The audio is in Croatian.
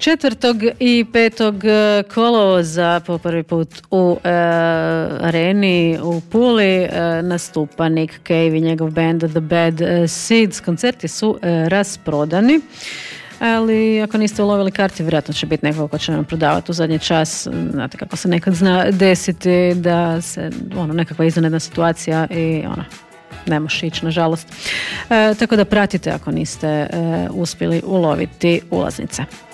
4. i 5. kolovoza po prvi put u areni u Puli nastupa Nick Cave i njegov band The Bad Seeds. Koncerti su rasprodani, ali ako niste ulovili karti, vjerojatno će biti nekog ko će nam prodavati u zadnji čas. Znate kako se nekad zna desiti da se nekakva izvanredna situacija i ne može ići, nažalost. Tako da pratite ako niste uspjeli uloviti ulaznice.